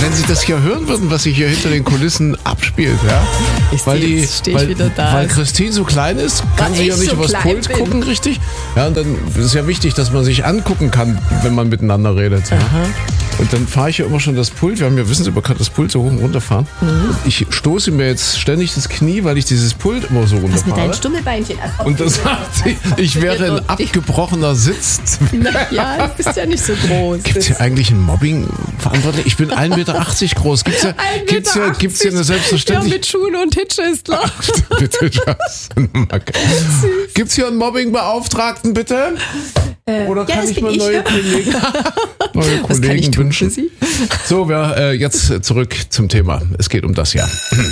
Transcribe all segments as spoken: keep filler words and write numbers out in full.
wenn Sie das hier hören würden, was sich hier hinter den Kulissen abspielt, ja? Ich weil seh, die, jetzt steh ich weil, wieder da. weil Christine so klein ist, kann Weil sie ja ich nicht so übers klein Pult bin. gucken, richtig? Ja, und dann ist es ja wichtig, dass man sich angucken kann, wenn man miteinander redet. Ja? Und dann fahre ich ja immer schon das Pult. Wir haben ja, wissen Sie, man kann das Pult so hoch und runter fahren. Mhm. Und ich stoße mir jetzt ständig das Knie, weil ich dieses Pult immer so runter Was mit deinen fahre. Stummelbeinchen? Und das sagt sie, ich wäre ein abgebrochener Sitz. Ja, du bist ja nicht so groß. Gibt es hier eigentlich ein Mobbing verantwortlich? Ich bin ein Meter achtzig groß. Gibt es hier, gibt's hier, gibt's hier eine Ja, Selbstverständlichkeit? mit Schuhen und Hitchhändler. Bitte, das. Gibt es hier einen Mobbingbeauftragten, bitte? Äh, Oder ja, kann das ich bin mal ich. neue Kollegen, neue Was kann ich Kollegen tun wünschen? für Sie? So, wir, äh, jetzt zurück zum Thema. Es geht um das Jahr.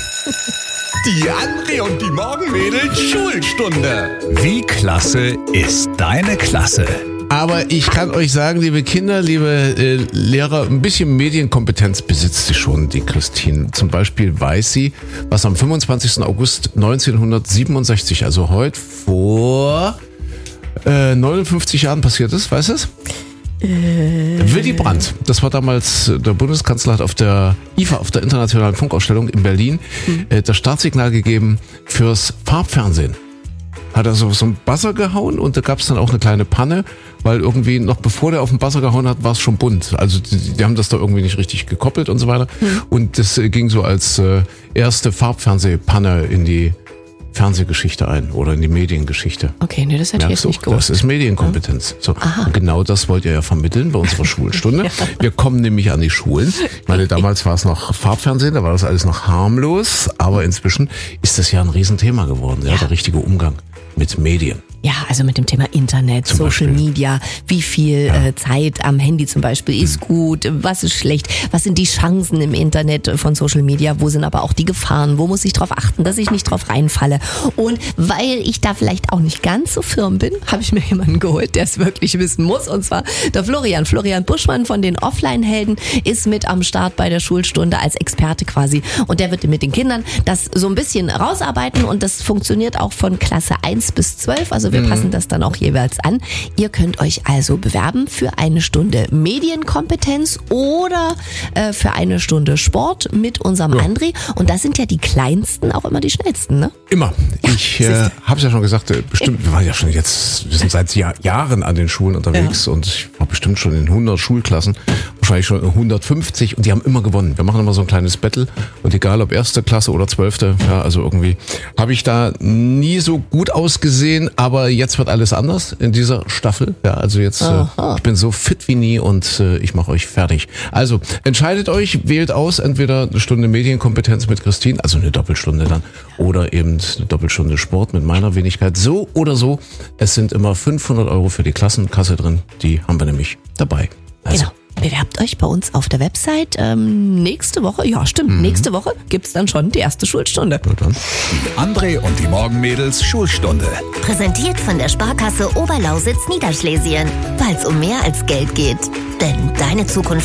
Die André und die Morgenmädels Schulstunde. Wie klasse ist deine Klasse? Aber ich kann euch sagen, liebe Kinder, liebe äh, Lehrer, ein bisschen Medienkompetenz besitzt sie schon, die Christine. Zum Beispiel weiß sie, was am fünfundzwanzigsten August neunzehnhundertsiebenundsechzig, also heute vor äh, neunundfünfzig Jahren passiert ist. Weißt du es? Äh. Willy Brandt, das war damals der Bundeskanzler, hat auf der I F A, auf der Internationalen Funkausstellung in Berlin, mhm. äh, das Startsignal gegeben fürs Farbfernsehen. Hat er so, so einen Buzzer gehauen und da gab es dann auch eine kleine Panne, weil irgendwie noch bevor der auf den Buzzer gehauen hat, war es schon bunt. Also die, die haben das da irgendwie nicht richtig gekoppelt und so weiter. Mhm. Und das äh, ging so als äh, erste Farbfernsehpanne in die Fernsehgeschichte ein oder in die Mediengeschichte. Okay, nee, das hätte ich ja, jetzt so, nicht gewusst. Das ist Medienkompetenz. So, und genau das wollt ihr ja vermitteln bei unserer Schulstunde. Ja. Wir kommen nämlich an die Schulen. Ich meine, damals war es noch Farbfernsehen, da war das alles noch harmlos, aber inzwischen ist das ja ein Riesenthema geworden, ja, Ja. der richtige Umgang mit Medien. Ja, also mit dem Thema Internet, Zum Social Beispiel. Media, wie viel Ja. äh, Zeit am Handy zum Beispiel ist gut, was ist schlecht, was sind die Chancen im Internet von Social Media, wo sind aber auch die Gefahren, wo muss ich darauf achten, dass ich nicht drauf reinfalle. Und weil ich da vielleicht auch nicht ganz so firm bin, habe ich mir jemanden geholt, der es wirklich wissen muss, und zwar der Florian. Florian Buschmann von den Offline-Helden ist mit am Start bei der Schulstunde als Experte quasi, und der wird mit den Kindern das so ein bisschen rausarbeiten, und das funktioniert auch von Klasse eins bis zwölf, also wir passen das dann auch jeweils an. Ihr könnt euch also bewerben für eine Stunde Medienkompetenz oder äh, für eine Stunde Sport mit unserem Ja. André. Und das sind ja die Kleinsten auch immer die schnellsten, ne? Immer. Ich äh, habe es ja schon gesagt, äh, bestimmt, wir waren ja schon jetzt, wir sind seit Jahr, Jahren an den Schulen unterwegs, ja. Und ich war bestimmt schon in hundert Schulklassen, wahrscheinlich schon in hundertfünfzig, und die haben immer gewonnen. Wir machen immer so ein kleines Battle, und egal ob erste Klasse oder zwölfte, ja, also irgendwie habe ich da nie so gut ausgesehen, aber jetzt wird alles anders in dieser Staffel. Ja, also jetzt, äh, ich bin so fit wie nie, und äh, ich mache euch fertig. Also entscheidet euch, wählt aus, entweder eine Stunde Medienkompetenz mit Christine, also eine Doppelstunde dann, oder eben eine Doppelstunde Sport mit meiner Wenigkeit. So oder so, es sind immer fünfhundert Euro für die Klassenkasse drin, die haben wir nämlich dabei. Also. Genau. Bewerbt euch bei uns auf der Website. Ähm, nächste Woche, ja stimmt, mhm. nächste Woche gibt's dann schon die erste Schulstunde. Na dann. Die André und die Morgenmädels Schulstunde. Präsentiert von der Sparkasse Oberlausitz Niederschlesien. Weil es um mehr als Geld geht. Denn deine Zukunft